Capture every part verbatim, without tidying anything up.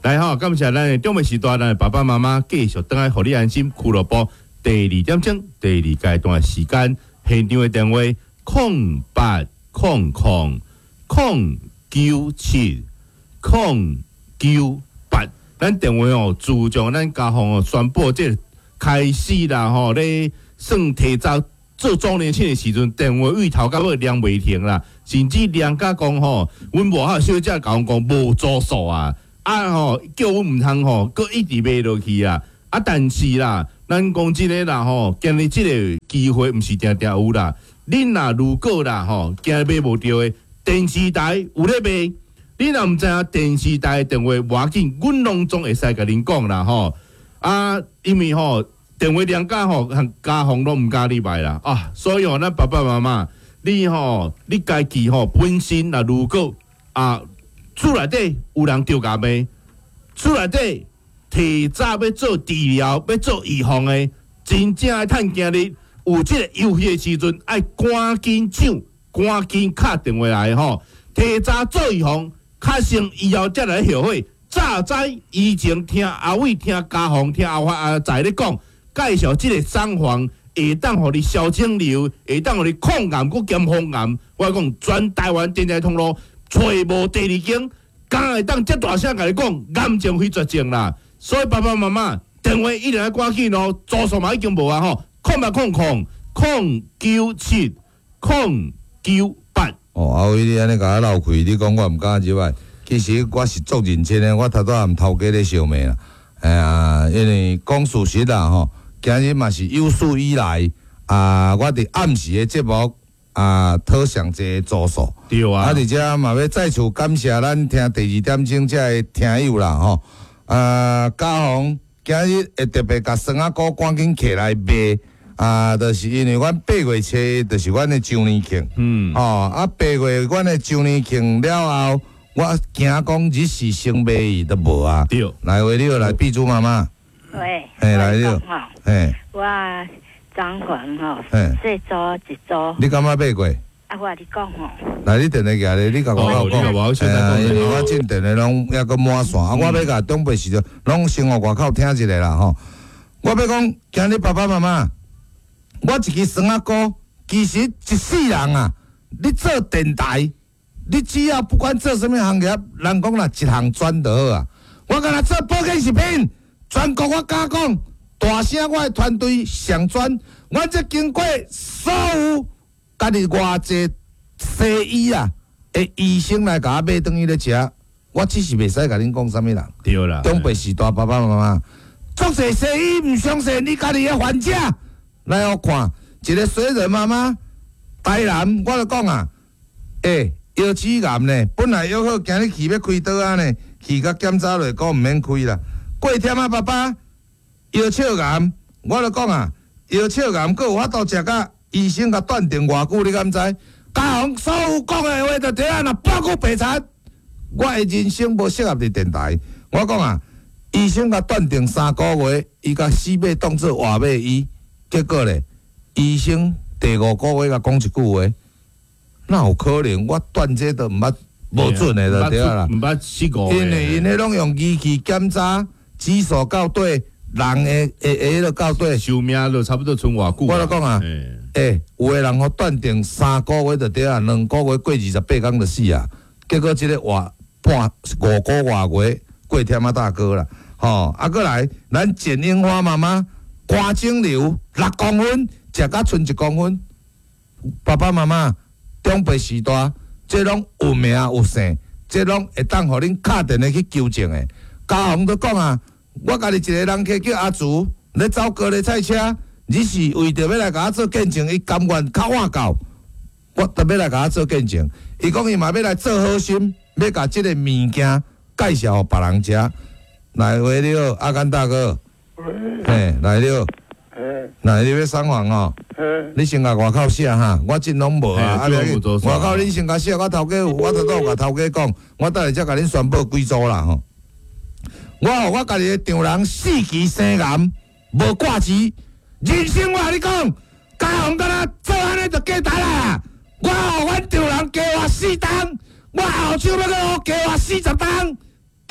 来吼，感谢咱的中美时代，咱的爸爸妈妈继续等来，互你安心。俱乐部第二点钟，第二阶段的时间，现场的电话空八空空空九七空九八，咱电话哦，自从咱家方哦宣布这开始啦吼，咧算提早做周年庆的时阵，电话位头到尾亮袂停啦，甚至亮甲讲吼，阮幕后小姐甲阮讲无住数啊。啊吼，叫阮毋通吼，搁一直卖落去啊！啊，但是啦，咱讲真诶啦吼，今日即个机会毋是定定有啦。恁若如果啦吼，今日买无着诶，电视台有咧卖。恁若毋知影电视台诶电话无要紧，阮拢总会使甲恁讲啦吼。啊，因为吼电话量价吼，家方拢毋敢入来啦啊，所以吼，咱爸爸妈妈，你吼，你家己吼本身啦，如果啊。厝内底有人着甲卖，厝内底提早要做治疗、要做预防的，真正爱趁今日有即个优惠的时阵，爱赶紧抢，赶紧敲电话来吼，提早做预防，较成以后才来后悔。早知以前听阿伟、听家宏、听阿发阿仔咧讲，介绍即个sản房会当互你消肿瘤，会当互你抗癌、佮减风癌。我讲全台湾电台通路。找无第二间，敢会当遮大声甲你讲，癌症非绝症啦。所以爸爸妈妈电话一定要赶紧咯，住数嘛已经无啊吼，空八空空空九七空九八。 哦，阿伟你安尼甲我闹开，你讲我毋敢入来。其实我是足认真诶，我头拄仔含头家咧相骂啦。哎呀，因为讲事实啦吼，今日嘛是有史以来啊，我伫暗时诶节目。啊，讨上济助数， 对啊！ 啊，而且嘛要再次感谢咱听第二点钟这个听友啦吼。啊，家宏今日会特别甲酸仔糕赶紧起来卖，啊，就是因为阮八月初就是阮的周年庆，嗯，哦，啊，八月阮的周年庆了后，我惊讲日时生卖伊都无啊。 对， 来，为了来，碧珠妈妈， 喂， 嘿，来了，嘿， 我。张环吼，这组一组。 你敢捌买过？ 啊，我你讲吼。 来，你电话举咧，你甲我讲讲。哎，因为我进电话拢抑个满线，啊，我要甲东北市就拢先往外口听一下啦吼。我要讲，今日爸爸妈妈，我一支酸仔糕，其实一世人啊，你做电台，你只要不管做什么行业，人讲啦，一项专就好啊。我敢若做保健食品，全国我敢讲。大声，我的团队上专，我这经过所有家己偌济西医啊，的医生来甲我买顿去咧食，我只是袂使甲恁讲啥物人。 对啦， 中北时代爸爸妈妈，足济西医毋相信你家己的患者，来我看一个水人妈妈，台南，我就讲啊，诶、欸，腰齿癌呢，本来约好今日去要开刀啊呢，去甲检查落讲毋免开啦，过天啊爸爸。腰鞘癌，我就讲啊，腰鞘癌，佮有法度食甲医生甲断定偌久，你敢知？家宏所有讲的话，就对啊，若半句白贼，我的人生无适合伫电台。我讲啊，医生甲断定三个月，伊甲死马当做活马医，结果咧，医生第五个月甲讲一句话，哪有可能？我断这都毋捌无准的就对啊啦。 毋捌试过。 因为因迄拢用仪器检查，指数到底。人的会会落到底， 寿命就差不多剩偌久。 我就讲啊，诶，有个人互断定三个月就对啊，两个月过二十八天就死啊。结果即个活半五个外月过天啊大哥啦，吼啊，过来咱剪樱花妈妈肝肿瘤六公分，食甲剩一公分。爸爸妈妈中辈时代，这拢有名有姓，这拢会当互恁敲电话去纠正的。家宏都讲啊。我家己一个人客叫阿竹，咧走高丽菜车，你是为着要来甲我做见证，伊甘愿较晚到，我特别来甲我做见证。伊讲伊嘛要来做好心，要甲即个物件介绍互别人食。来喂了，阿甘大哥，嘿，来了，来你要送房哦，你先甲外口写哈，我真拢无啊，啊，外口恁先甲写，我头家有，我头拄有甲头家讲，我等下才甲恁宣布几组啦吼。我互我家己的丈人四期生癌，无挂钱，人生我甲你讲，家宏敢若做安尼就假值啦。我互阮丈人加我四档，我后手要搁加我四十档，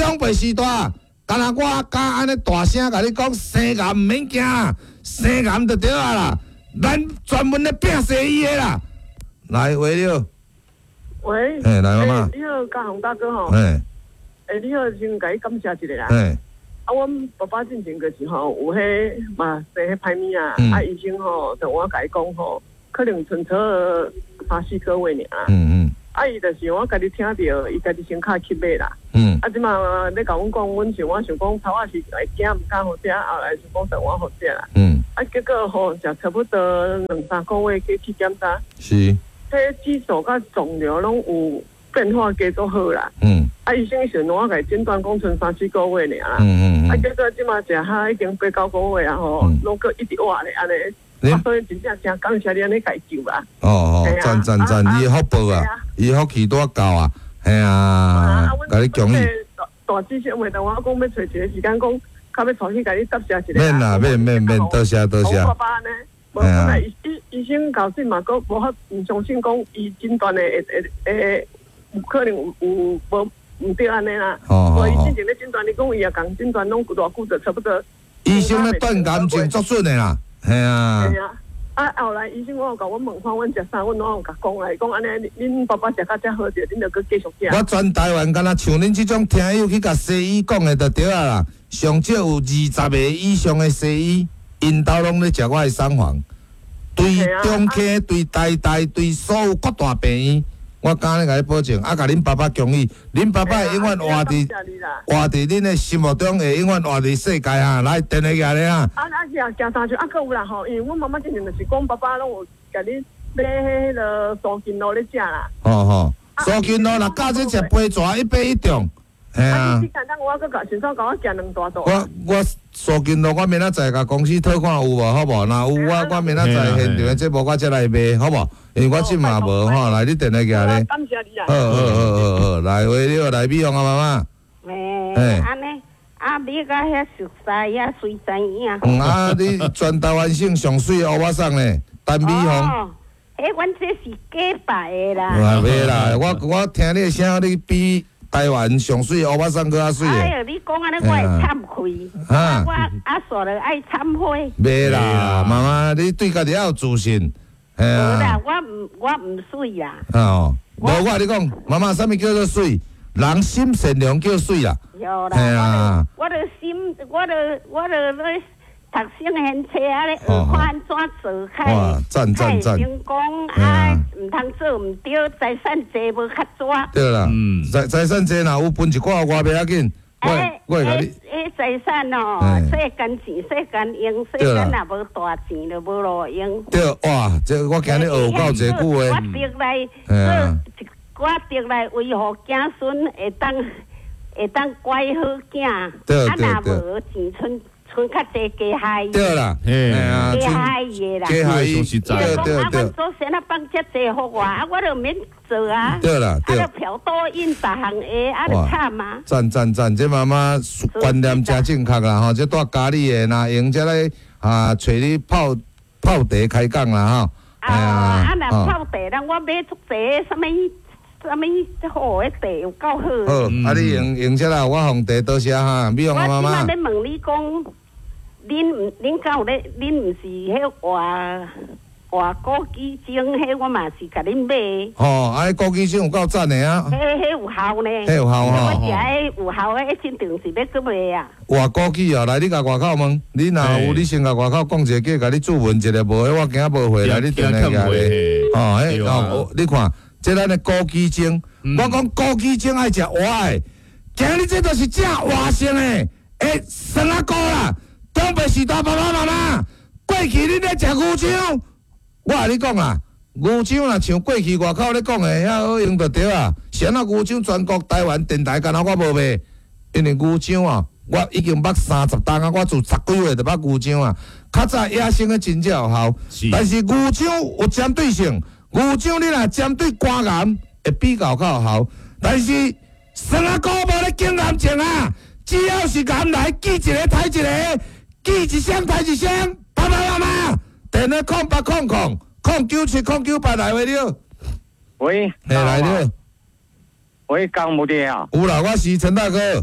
长辈时代，敢若我敢安尼大声甲你讲，生癌毋免惊，生癌就对啊啦。咱专门咧拼西医的啦。来，喂了。 喂。 嘿，来妈妈。 你好，嘉宏大哥吼。 嘿。 诶，你好，先甲你感谢一下啦。 嘿。 啊，阮爸爸进前个时候有迄嘛生迄歹物啊，啊医生吼就我甲伊讲吼，可能存错三四个月尔。嗯嗯。啊，伊就是我家己听到，伊家己先卡去买啦。嗯。啊，即嘛咧甲阮讲，阮想我想讲，头仔是会惊毋敢好食，后来想讲等我好食啦。嗯。啊，结果吼，食差不多两三个月去去检查。是。迄指数甲肿瘤拢有变化，加做好啦。嗯。啊，医生想我甲诊断讲剩三四个月尔啦。嗯嗯。啊，结果即嘛食下已经八九个月啊吼，拢个一直活咧安尼。啊，所以真正真感谢你安尼解救啦。哦哦，赞赞赞！伊福报啊，伊福气多高啊，系啊，甲你恭喜。 大志向话同我讲要找一个时间讲，较要重新甲你答谢一下。 免啦，免免免，多谢多谢。 我爸爸呢，无本来医医生搞信嘛，佫无法唔相信讲伊诊断的会会会有可能有有无唔对安尼啦。哦哦。伊之前咧诊断，你讲伊也共诊断拢偌久就差不多。 医生咧断感情足准的啦。系啊， 系啊，啊后来医生我有甲阮问看，阮食啥，阮拢有甲讲来，讲安尼，恁爸爸食甲遮好着，恁着佮继续食。 我全台湾敢若像恁即种听友去甲西医讲的就对啊啦，上少有二十个以上的西医，因兜拢咧食我的sản phẩm，对中科、对台大、对所有各大病院。我敢咧甲你保证，啊，甲恁爸爸恭喜，恁爸爸会永远活伫活伫恁的心目中，会永远活伫世界啊！来，电话下咧啊！ 啊啊，是啊，行三圈啊，佫有啦吼，因为阮妈妈之前就是讲，爸爸拢有甲你买迄个苏筋路咧食啦。 吼吼，苏筋路若加只食杯蛇一杯一中，系啊。 你简单，我佫甲顺手甲我食两大肚。 我我苏筋路，我明仔载甲公司讨看有无，好无？若有我我明仔载现场的节目我再来卖，好无？因为我即嘛无吼，来你电话下咧。 感谢你啊！ 好好好好好，来喂你好，来美容啊妈妈。 诶，安尼，啊，你甲遐熟悉呀，水知影。 嗯啊，你全台湾省上水欧巴桑咧，陈美红。 哦，诶，阮这是假白的啦。 啊，袂啦，我我听你的声，你比台湾上水欧巴桑搁较水诶。 哎呀，你讲安尼我会惭愧，啊，我啊煞了爱忏悔。 袂啦，妈妈，你对家己要有自信。 无啦，我唔我唔水啦。 哦，无我你讲，妈妈，啥物叫做水？人心善良叫水啦。 有啦，我著心，我著我著咧读圣贤册啊，咧学看安怎做开， 哇，赞赞赞！ 成功啊，唔通做唔对，财产济无较抓。 对啦，嗯，财财产济若有分一块我袂要紧。 诶，诶，诶，财产哦，世间钱世间用，世间若无大钱就无路用。 对，哇，这我今日学到这句话。 我得来，我我得来维护子孙，会当会当乖好囝。 对对对。啊，若无钱存存较济加害。 对啦，嘿啊， 加害伊啦。 加害伊，对对对。 啊，阮祖先啊放遮济互我，啊，我著免做啊。 对啦，对。 啊，嫖赌饮逐项下，啊，著惨啊。 赞赞赞，这妈妈观念真正确啦吼，这带家里的，若用这个啊，找你泡泡茶开讲啦吼。 啊，啊，若泡茶，咱我买足济，什么什么好的茶有够好。 好，啊，你用用这啦，我放茶多谢哈，美容妈妈。 我即摆要问你讲，恁毋恁敢有咧？恁毋是迄活活枸杞精，迄我嘛是甲恁买。 哦，啊，枸杞精有够赞的啊！ 迄迄有效呢。 迄有效吼。 我食迄有效的，一定是要去买啊。 活枸杞哦，来你甲外口问，你若有你先甲外口讲一个，甲你注文一个，无迄我惊无回来，你电话下咧。哦，迄哦，你看，这咱的枸杞精，我讲枸杞精爱食活的，今日这就是正活性的，诶，酸啊膏啦。长辈时代爸爸妈妈，过去恁咧食牛肠，我甲你讲啦，牛肠若像过去外口咧讲的遐好用就对啊。现在牛肠全国台湾电台敢若我无卖，因为牛肠啊，我已经捌三十担啊，我做十几岁就捌牛肠啊。较早野生的真正有效，但是牛肠有针对性，牛肠你若针对肝癌会比较较有效，但是酸啊膏无咧经癌症啊，只要是癌来记一个歹一个。记一声，歹一声，爸爸妈妈，电话空八空空空九七空九八来喂了。 喂， 嘿来了。 喂，讲无的啊？ 有啦，我是陈大哥。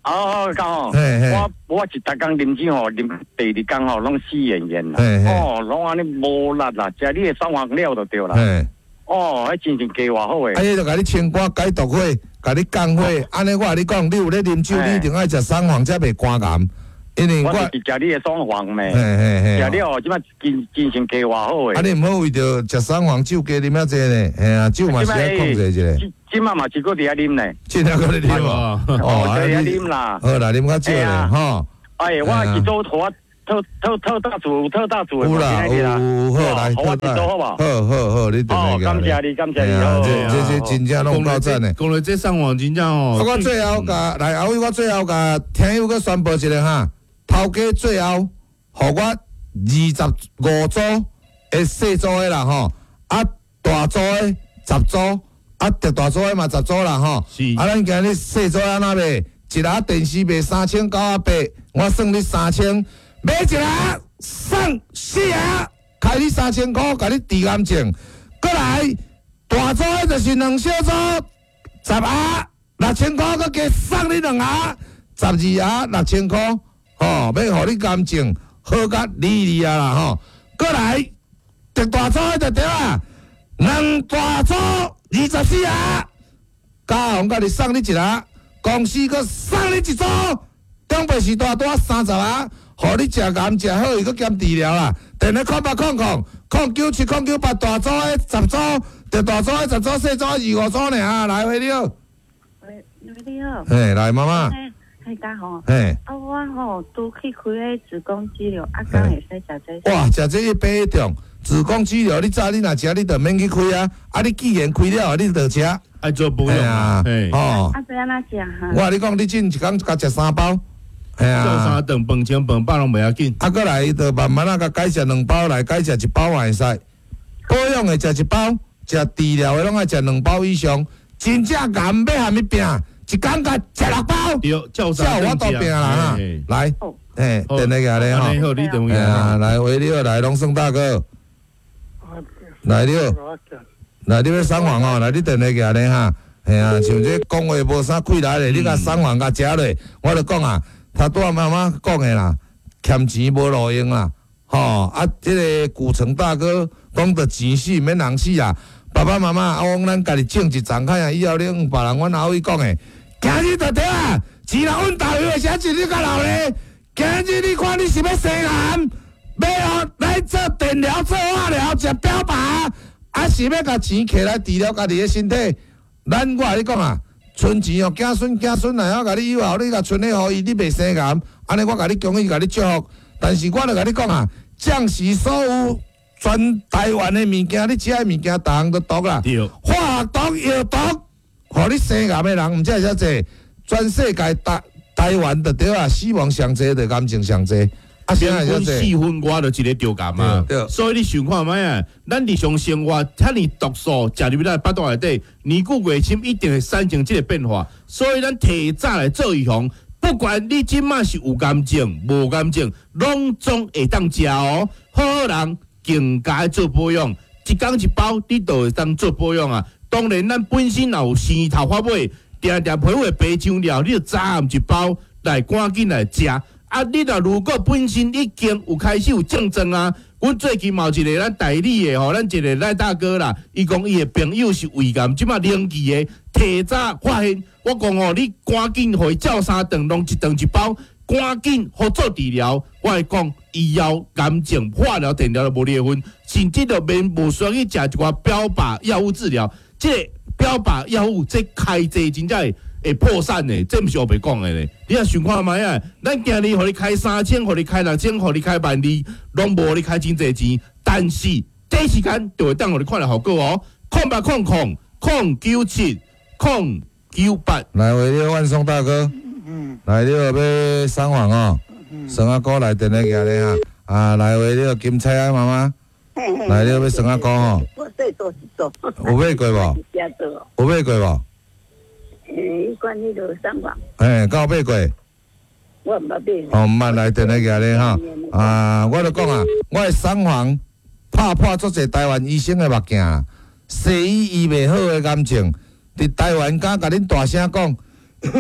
哦，讲哦，我我一逐工啉酒吼，啉第二工吼，拢死演员啦。哦，拢安尼无力啦，食你的三黄料就对啦。哦，迄真正加偌好诶。啊， 伊就甲你清肝解毒火，甲你降火。安尼我甲你讲，你有咧啉酒，你一定爱食三黄才袂肝癌。因为我是食你的双黄咩，食了后即摆真真正加偌好诶。 啊，你毋好为着食双黄酒加啉遐济呢，嘿啊，酒嘛是爱控制一下。 即摆嘛是搁伫遐啉呢， 即摆搁伫啉哦， 哦，伫遐啉啦。 好啦，啉较少咧，吼。 哎，我一周互我特特特大组特大组有啦，有好来特大，好好好好，你等下感谢你，感谢你。 这这这真正拢够赞诶。 讲了这上网真正哦。 我最后甲来后尾，我最后甲听友搁宣布一下哈。头家最后，互我二十五组的细组的啦吼，啊大组的十组，啊特大组的嘛十组啦吼。 是。 啊，咱今日细组安那卖？一盒电视卖三千九啊八，我算你三千，买一盒送四盒，开你三千块，甲你治癌症。过来大组的就是两小组，十盒六千块，佮加送你两盒，十二盒六千块。哦，要互你感情好甲利利啊啦吼，过来特大组就对啊，两大组二十四啊，嘉宏甲你送你一盒，公司佮送你一组，中北市大大三十啊，互你食咸食好，伊佮兼治疗啦。电话空八空空空九七空九八大组的十组，特大组的十组，细组二五组呢啊，来回了。 喂，你好。 嘿，来妈妈。 嘿，家好。 嘿， 啊，我吼拄去开迄子宫肌瘤，啊，敢会使食这？ 哇，食这一百种子宫肌瘤，你早你若食，你就免去开啊！啊，你既然开了，你就食。 爱做保养啊， 哦。啊，这安怎食哈？ 我你讲，你进一工甲食三包， 系啊。做三顿饭前饭饱拢袂要紧。 啊，过来就慢慢啊，甲改食两包来，改食一包嘛会使。保养的食一包，食治疗的拢爱食两包以上。真正癌要含伊拼。一工甲食六包， 叫我都拼啦哈！来，嘿，电话下来哈， 好，你等下， 来喂你好，来龙胜大哥，来你好，来你要送黄哦，来你电话下来哈，嘿啊，像这讲话无啥气力咧，你甲送黄甲食落，我就讲啊，他拄仔妈妈讲的啦，欠钱无路用啦，吼啊，这个古城大哥讲着钱死免人死啊。爸爸妈妈，啊，往咱家己种一丛开啊，以后你向别人，阮阿伟讲诶，今日就对啊，钱若阮大位诶，啥钱你甲留咧？今日你看你是要生癌，要哦来做电疗、做化疗、食标靶，啊是要甲钱摕来治疗家己诶身体？咱我甲你讲啊，存钱哦，子孙子孙来，我甲你以后你甲存咧互伊，你袂生癌，安尼我甲你恭喜，甲你祝福。但是我著甲你讲啊，将士所有。全台湾的物件，你吃的物件，逐项都毒啦。化学毒、药毒，互你生癌的人，毋知会遮济。全世界台台湾的对啊，死亡上济，就癌症上济。啊， 现在四分外就一个着癌嘛。所以你想看卖啊，咱日常生活遐尼毒素食入咱巴肚内底，年久月深一定会产生即个变化。所以咱提早来做预防，不管你即马是有癌症、无癌症，拢总会当食哦。好好人。更加做保养，一工一包，你就会当做保养啊。当然，咱本身也有生头发尾，定定皮肤白上了，你就早暗一包来赶紧来食。啊，你若如果本身已经有开始有症状啊，阮最近嘛有一个咱代理的吼，咱一个赖大哥啦，伊讲伊的朋友是胃癌，即马零期的，提早发现，我讲哦，你赶紧互伊照三顿，弄一顿一包。赶紧好做治疗，我会讲医药、癌症、化疗、电疗都无离婚，甚至就免无需要去食一寡标靶药物治疗。即、這個标靶药物，这开剂真正会会破产的，这毋是我白讲的咧。你若想看卖啊，咱今日互你开三千，互你开六千，互你开万二，拢无你开真济钱，但是第一时间就会当互你看到效果哦。空八空空空九七空九八， 来为你万松大哥。嗯，来，你要要送黄哦，送阿哥来电话下咧哈，啊，来为你金彩啊妈妈，来，你要送阿哥吼。 我最多是做。 有买过无？有买过无？ 诶，关于就送黄。 诶，敢有买过？ 我毋捌买。 哦，毋捌来电话下咧哈，啊，我就讲啊，我的送黄拍破足侪台湾医生的目镜，西医医袂好的癌症，伫台湾敢甲恁大声讲。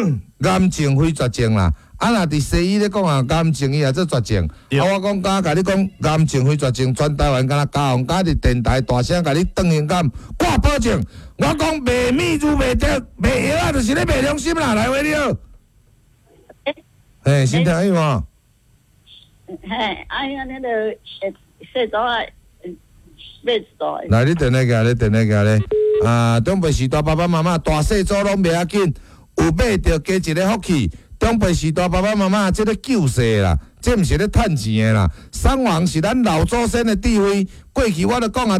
癌症非绝症啦。啊，若伫西医咧讲啊，癌症伊也做绝症。啊，我讲敢甲你讲，癌症非绝症，全台湾敢若嘉宏，甲伫电台大声甲你断言讲，我保证，我讲卖米如卖着卖药啊，就是咧卖良心啦，来话了。嘿，先听伊无？ 嘿，哎呀，那个呃，洗澡啊，买一道。 来，你电话过来，你电话过来。啊，中北时代爸爸妈妈大细组拢袂要紧，有买着加一个福气。中北时代爸爸妈妈，这个救世啦，这毋是咧趁钱的啦。送王是咱老祖先的智慧，过去我都讲啊。